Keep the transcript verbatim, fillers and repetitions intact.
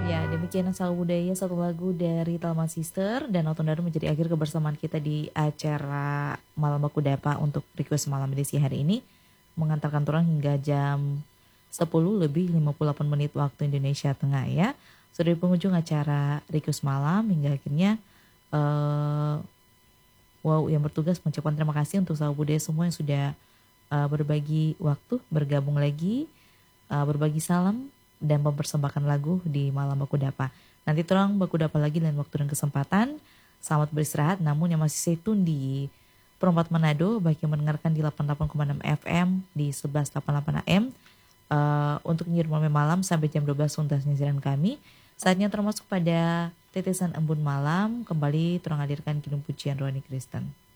Ya, demikian Salam Budaya, satu lagu dari Thelma Sister dan Autumn menjadi akhir kebersamaan kita di acara Malam Baku Dapa untuk request malam edisi hari ini. Mengantarkan turun hingga jam sepuluh lebih lima puluh delapan menit waktu Indonesia Tengah ya. Sudah di penghujung acara request malam hingga akhirnya uh, wow yang bertugas mengucapkan terima kasih untuk Salam Budaya semua yang sudah uh, berbagi waktu, bergabung lagi, uh, berbagi salam dan mempersembahkan lagu di Malam Baku Dapa. Nanti terang Baku Dapa lagi lain waktu dan kesempatan. Selamat beristirahat, namun yang masih stay tune di Perempat Manado, bagi yang mendengarkan di delapan puluh delapan koma enam F M, di sebelas delapan puluh delapan A M, uh, untuk nyiar malam sampai jam dua belas tuntas siaran kami. Saatnya termasuk pada tetesan embun malam, kembali terang hadirkan kidung pujian rohani Kristen.